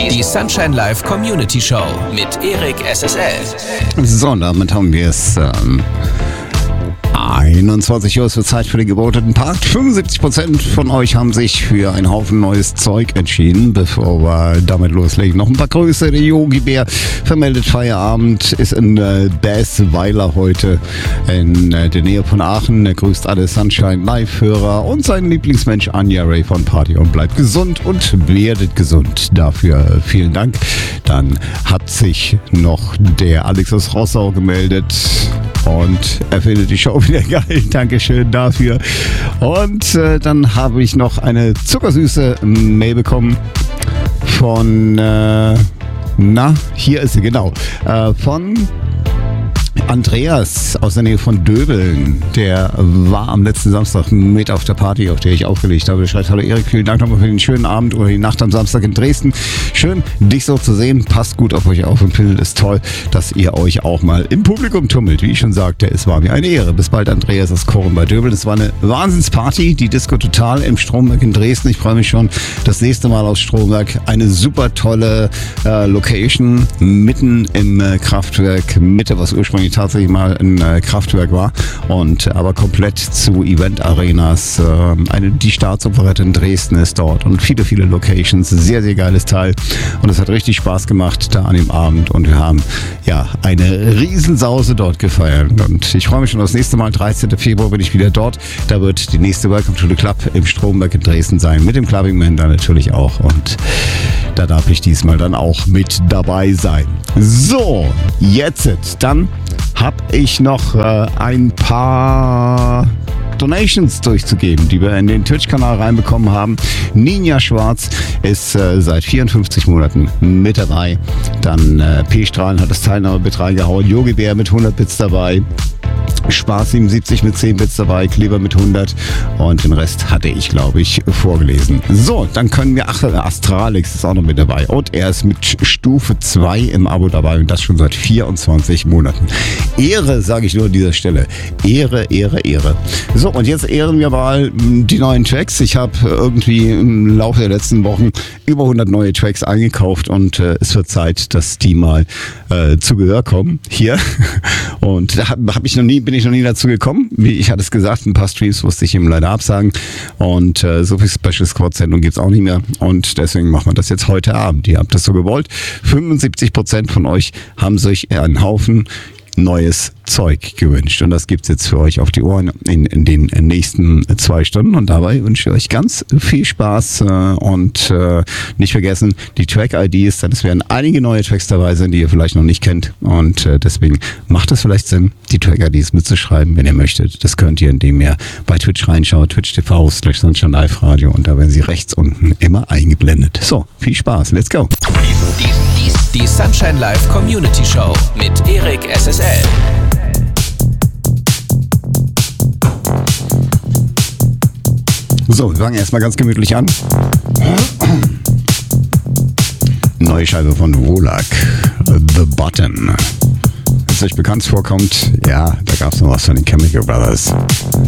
Die Sunshine Live Community Show mit Erik SSL. So, damit haben wir es 21 Uhr ist für Zeit für den geboteten Part. 75% von euch haben sich für einen Haufen neues Zeug entschieden. Bevor wir damit loslegen, noch ein paar Grüße. Der Yogi Bär vermeldet Feierabend, ist in Bassweiler heute in der Nähe von Aachen. Er grüßt alle Sunshine Live-Hörer und seinen Lieblingsmensch Anja Ray von Party und bleibt gesund und werdet gesund. Dafür vielen Dank. Dann hat sich noch der Alex aus Rossau gemeldet. Und er findet die Show wieder geil. Dankeschön dafür. Und dann habe ich noch eine zuckersüße Mail bekommen von, hier ist sie, genau, von Andreas aus der Nähe von Döbeln. Der war am letzten Samstag mit auf der Party, auf der ich aufgelegt habe. Der schreibt: Hallo Erik, vielen Dank nochmal für den schönen Abend oder die Nacht am Samstag in Dresden. Schön, dich so zu sehen. Passt gut auf euch auf und findet es toll, dass ihr euch auch mal im Publikum tummelt. Wie ich schon sagte, es war mir eine Ehre. Bis bald, Andreas aus Kochen bei Döbeln. Es war eine Wahnsinnsparty, die Disco Total im Stromberg in Dresden. Ich freue mich schon das nächste Mal aus Stromberg. Eine super tolle Location mitten im Kraftwerk Mitte, was ursprünglich tatsächlich mal ein Kraftwerk war, und aber komplett zu Event-Arenas. Die Staatsoperette in Dresden ist dort und viele, viele Locations. Sehr, sehr geiles Teil. Und es hat richtig Spaß gemacht da an dem Abend. Und wir haben ja eine Riesensause dort gefeiert. Und ich freue mich schon aufs nächste Mal. 13. Februar bin ich wieder dort. Da wird die nächste Welcome to the Club im Stromberg in Dresden sein. Mit dem Clubbing Man da natürlich auch. Und da darf ich diesmal dann auch mit dabei sein. So, jetzt dann habe ich noch ein paar Donations durchzugeben, die wir in den Twitch-Kanal reinbekommen haben. Ninja Schwarz ist seit 54 Monaten mit dabei. Dann P-Strahlen hat das Teilnahmebit reingehauen. Yogi Bär mit 100 Bits dabei. Spaß 77 mit 10 Bits dabei, Kleber mit 100 und den Rest hatte ich, glaube ich, vorgelesen. So, dann können wir, Astralix ist auch noch mit dabei und er ist mit Stufe 2 im Abo dabei und das schon seit 24 Monaten. Ehre, sage ich nur an dieser Stelle. Ehre, Ehre, Ehre. So, und jetzt ehren wir mal die neuen Tracks. Ich habe irgendwie im Laufe der letzten Wochen über 100 neue Tracks eingekauft und es wird Zeit, dass die mal zu Gehör kommen hier. Und da bin ich noch nie dazu gekommen. Wie ich hatte es gesagt, ein paar Streams musste ich eben leider absagen. Und so viel Special Squad-Sendung gibt es auch nicht mehr. Und deswegen machen wir das jetzt heute Abend. Ihr habt das so gewollt. 75% von euch haben sich einen Haufen neues Zeug gewünscht. Und das gibt's jetzt für euch auf die Ohren in den nächsten 2 Stunden. Und dabei wünsche ich euch ganz viel Spaß und nicht vergessen, die Track-IDs, denn es werden einige neue Tracks dabei sein, die ihr vielleicht noch nicht kennt. Und deswegen macht es vielleicht Sinn, die Track-IDs mitzuschreiben, wenn ihr möchtet. Das könnt ihr, indem ihr bei Twitch reinschaut, twitch.tv/Sunshine Live Radio, und da werden sie rechts unten immer eingeblendet. So, viel Spaß. Let's go. Die Sunshine Live Community Show mit Erik SSL. So, wir fangen erstmal ganz gemütlich an. Neue Scheibe von Volak, The Button. Wenn es euch bekannt vorkommt, ja, da gab es noch was von den Chemical Brothers.